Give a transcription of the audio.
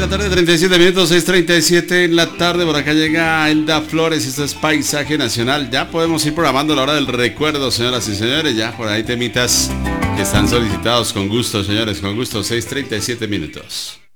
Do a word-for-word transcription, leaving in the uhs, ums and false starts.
la tarde, treinta y siete minutos, seis treinta y siete en la tarde. Por acá llega Elda Flores, esto es Paisaje Nacional. Ya podemos ir programando la hora del recuerdo, señoras y señores. Ya por ahí temitas que están solicitados con gusto, señores, con gusto. seis treinta y siete minutos.